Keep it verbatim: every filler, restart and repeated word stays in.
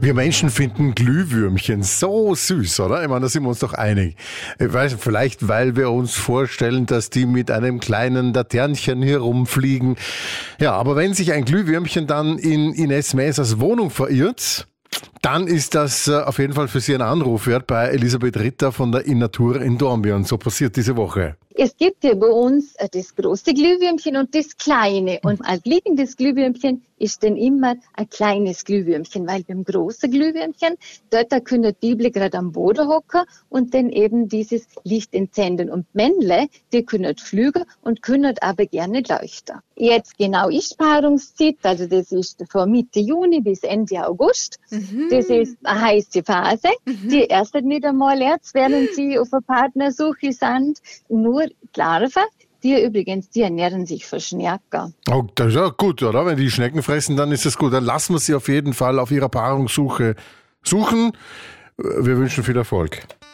Wir Menschen finden Glühwürmchen so süß, oder? Ich meine, da sind wir uns doch einig. Ich weiß, vielleicht, weil wir uns vorstellen, dass die mit einem kleinen Laternchen herumfliegen. Ja, aber wenn sich ein Glühwürmchen dann in Ines Mäsers Wohnung verirrt, dann ist das auf jeden Fall für Sie ein Anruf wert bei Elisabeth Ritter von der Innatur in Dornbirn. So passiert diese Woche. Es gibt ja bei uns das große Glühwürmchen und das kleine. Und als liegendes Glühwürmchen ist dann immer ein kleines Glühwürmchen, weil beim großen Glühwürmchen, dort da können die Bibel gerade am Boden hocken und dann eben dieses Licht entzünden. Und Männle, die können fliegen und können aber gerne leuchten. Jetzt genau ist Paarungszeit, also das ist von Mitte Juni bis Ende August. Mhm. Das ist eine heiße Phase. Mhm. Die erst nicht einmal jetzt, während sie auf eine Partnersuche sind, nur die Larven, die übrigens, die ernähren sich von Schnecken. Oh, das ist ja gut, oder? Wenn die Schnecken fressen, dann ist das gut. Dann lassen wir sie auf jeden Fall auf ihrer Paarungssuche suchen. Wir wünschen viel Erfolg.